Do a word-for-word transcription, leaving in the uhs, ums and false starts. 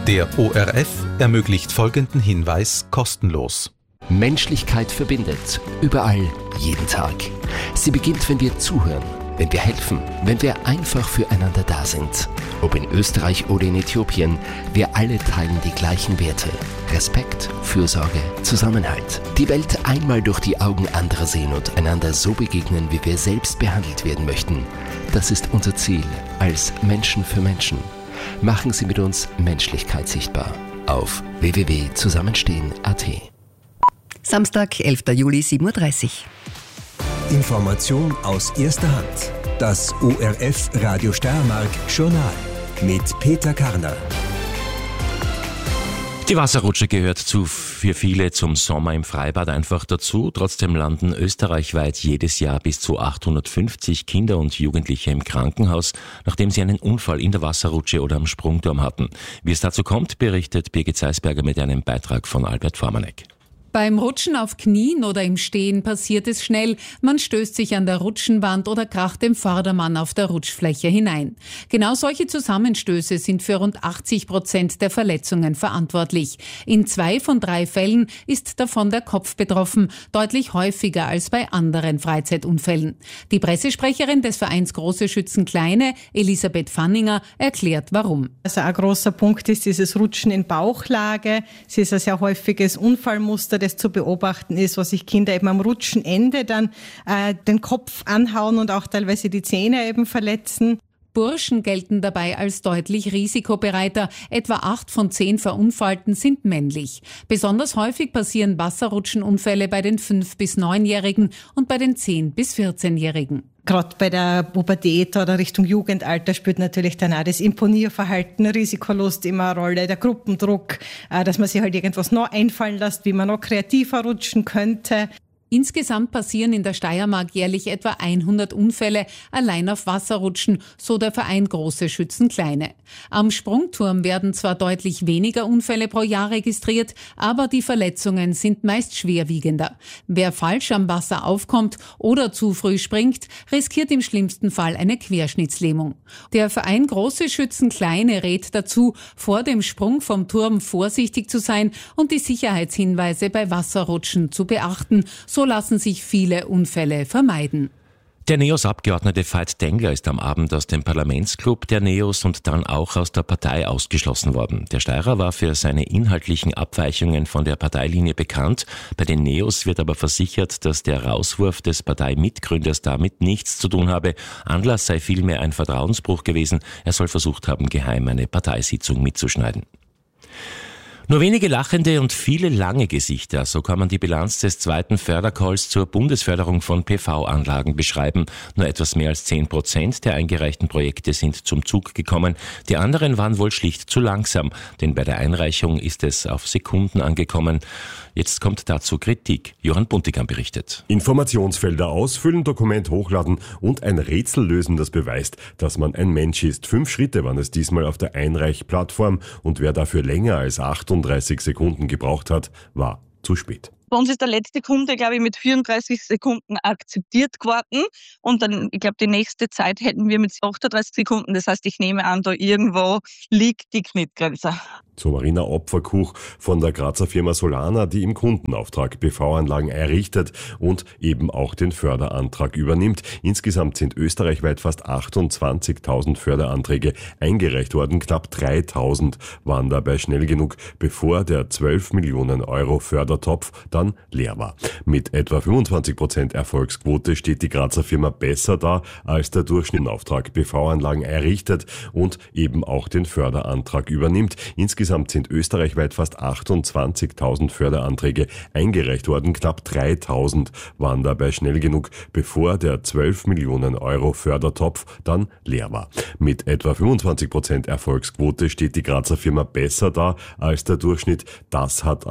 Der O R F ermöglicht folgenden Hinweis kostenlos. Menschlichkeit verbindet. Überall, jeden Tag. Sie beginnt, wenn wir zuhören, wenn wir helfen, wenn wir einfach füreinander da sind. Ob in Österreich oder in Äthiopien, wir alle teilen die gleichen Werte. Respekt, Fürsorge, Zusammenhalt. Die Welt einmal durch die Augen anderer sehen und einander so begegnen, wie wir selbst behandelt werden möchten. Das ist unser Ziel als Menschen für Menschen. Machen Sie mit uns Menschlichkeit sichtbar auf w w w punkt zusammenstehen punkt a t. Samstag, elfter Juli, sieben Uhr dreißig. Information aus erster Hand. Das O R F Radio Steiermark Journal mit Peter Karner. Die Wasserrutsche gehört zu, für viele zum Sommer im Freibad einfach dazu. Trotzdem landen österreichweit jedes Jahr bis zu achthundertfünfzig Kinder und Jugendliche im Krankenhaus, nachdem sie einen Unfall in der Wasserrutsche oder am Sprungturm hatten. Wie es dazu kommt, berichtet Birgit Zeisberger mit einem Beitrag von Albert Formanek. Beim Rutschen auf Knien oder im Stehen passiert es schnell. Man stößt sich an der Rutschenwand oder kracht dem Vordermann auf der Rutschfläche hinein. Genau solche Zusammenstöße sind für rund achtzig Prozent der Verletzungen verantwortlich. In zwei von drei Fällen ist davon der Kopf betroffen, deutlich häufiger als bei anderen Freizeitunfällen. Die Pressesprecherin des Vereins Große Schützen Kleine, Elisabeth Fanninger, erklärt warum. Also ein großer Punkt ist dieses Rutschen in Bauchlage. Es ist ein sehr häufiges Unfallmuster, das zu beobachten ist, wo sich Kinder eben am Rutschenende dann äh, den Kopf anhauen und auch teilweise die Zähne eben verletzen. Burschen gelten dabei als deutlich risikobereiter. Etwa acht von zehn Verunfallten sind männlich. Besonders häufig passieren Wasserrutschenunfälle bei den fünf- bis neunjährigen und bei den zehn- bis vierzehnjährigen. Gerade bei der Pubertät oder Richtung Jugendalter spielt natürlich dann auch das Imponierverhalten, Risikolust immer eine Rolle, der Gruppendruck, dass man sich halt irgendwas noch einfallen lässt, wie man noch kreativer rutschen könnte. Insgesamt passieren in der Steiermark jährlich etwa hundert Unfälle allein auf Wasserrutschen, so der Verein Große Schützen Kleine. Am Sprungturm werden zwar deutlich weniger Unfälle pro Jahr registriert, aber die Verletzungen sind meist schwerwiegender. Wer falsch am Wasser aufkommt oder zu früh springt, riskiert im schlimmsten Fall eine Querschnittslähmung. Der Verein Große Schützen Kleine rät dazu, vor dem Sprung vom Turm vorsichtig zu sein und die Sicherheitshinweise bei Wasserrutschen zu beachten. So lassen sich viele Unfälle vermeiden. Der NEOS-Abgeordnete Veit Dengler ist am Abend aus dem Parlamentsclub der NEOS und dann auch aus der Partei ausgeschlossen worden. Der Steirer war für seine inhaltlichen Abweichungen von der Parteilinie bekannt. Bei den NEOS wird aber versichert, dass der Rauswurf des Parteimitgründers damit nichts zu tun habe. Anlass sei vielmehr ein Vertrauensbruch gewesen. Er soll versucht haben, geheim eine Parteisitzung mitzuschneiden. Nur wenige lachende und viele lange Gesichter, so kann man die Bilanz des zweiten Fördercalls zur Bundesförderung von P V-Anlagen beschreiben. Nur etwas mehr als zehn Prozent der eingereichten Projekte sind zum Zug gekommen. Die anderen waren wohl schlicht zu langsam, denn bei der Einreichung ist es auf Sekunden angekommen. Jetzt kommt dazu Kritik. Johann Buntigam berichtet. Informationsfelder ausfüllen, Dokument hochladen und ein Rätsel lösen, das beweist, dass man ein Mensch ist. Fünf Schritte waren es diesmal auf der Einreichplattform und wer dafür länger als achtunddreißig Sekunden gebraucht hat, war zu spät. Bei uns ist der letzte Kunde, glaube ich, mit vierunddreißig Sekunden akzeptiert geworden. Und dann, ich glaube, die nächste Zeit hätten wir mit achtunddreißig Sekunden. Das heißt, ich nehme an, da irgendwo liegt die Knittgrenze. So Marina Opferkuch von der Grazer Firma Solana, die im Kundenauftrag P V-Anlagen errichtet und eben auch den Förderantrag übernimmt. Insgesamt sind österreichweit fast achtundzwanzigtausend Förderanträge eingereicht worden. Knapp dreitausend waren dabei schnell genug, bevor der zwölf Millionen Euro Fördertopf dann leer war. Mit etwa fünfundzwanzig Prozent Erfolgsquote steht die Grazer Firma besser da als der Durchschnittsauftrag P V-Anlagen errichtet und eben auch den Förderantrag übernimmt. Insgesamt sind österreichweit fast achtundzwanzigtausend Förderanträge eingereicht worden. Knapp dreitausend waren dabei schnell genug, bevor der zwölf Millionen Euro Fördertopf dann leer war. Mit etwa fünfundzwanzig Prozent Erfolgsquote steht die Grazer Firma besser da als der Durchschnitt. Das hat